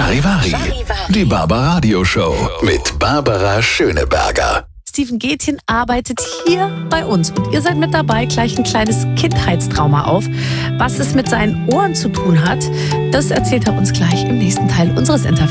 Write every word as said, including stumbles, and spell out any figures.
Charivari, die Barbaradio Show mit Barbara Schöneberger. Steven Gätjen arbeitet hier bei uns und ihr seid mit dabei, gleich ein kleines Kindheitstrauma auf. Was es mit seinen Ohren zu tun hat, das erzählt er uns gleich im nächsten Teil unseres Interviews.